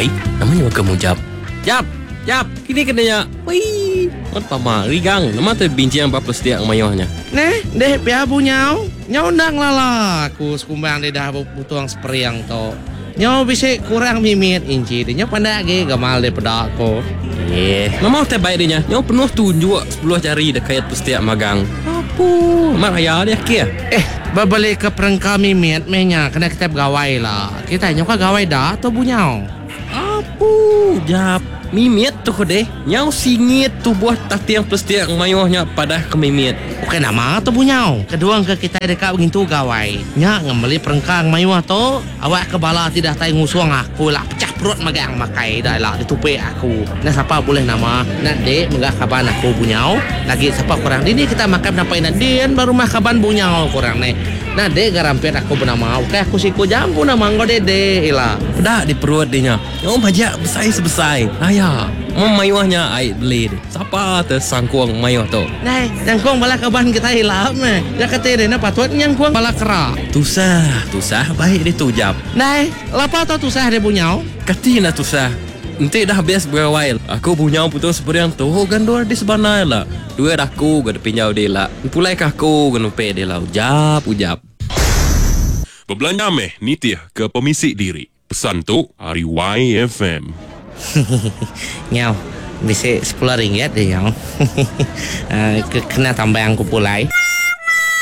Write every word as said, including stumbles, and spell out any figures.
Ai, namanya kamu Jap. Jap, Jap, kini kenanya. Wih, mat pama rigang, nama tu bincang apa setiap mayohnya. Neh, deh pia bu nyau. Nyau ndang lala. Aku sekumbang de dah butuang seperiang to. Nyau bisa kurang mimit inci. Dia pandai ge gamal de pada aku. Eh, nama teh baik dia. Nyau penuh tunjuk sepuluh jari dekat setiap magang. Apa? Mak ayah dia kia. Eh, berbalik ke perengka mimit menya kena kita gawai lah. Kita nyau ka gawai dah atau bu nyau? Apa? Jap. Mimit tu deh. Nyau singit tu buah tatiang plastik mayohnya pada ke mimit. Oke nama tu bu nyau. Kedua ke kita dekat begitu gawai. Nya ngembeli perengkang mayuh tu. Awak kebala tidak tay ngusuang aku lah. Pecah perut magang makai dah lah ditupe aku. Nah siapa boleh nama? Nak dek megah kaban aku bu nyau. Lagi siapa kurang dini kita makan sampai nadian baru mah kaban bu nyau kurang nih. Nah dek garampet aku bernama. Oke aku siku jambu nama engkau dede ilah. Pedak di perut dia. Nyau majak besar sebesar. Ayah. Mam mayuhnya ai beli. Siapa tersangkuang mayuh tu? Nah, nyangkuang bala kaban kita hilap meh. Ya kata dia na patut nyangkuang bala kera. Tusah, tusah baik dia tu Jap. Nah, lapa tau tusah dia bunyau? Katina tusah. Nanti dah habis berawal. Aku punya putus seperti yang tu gandor di sebenar lah. Dua aku gak pinjau dia lah. Pulai aku gak nupe dia lah. Ujap, ujap. Berbelanja meh nitih ke pemisik diri. Pesan tu hari Y F M. Nyau, bisa sepuluh ringgit deh nyau. uh, Kena tambah yang kupulai.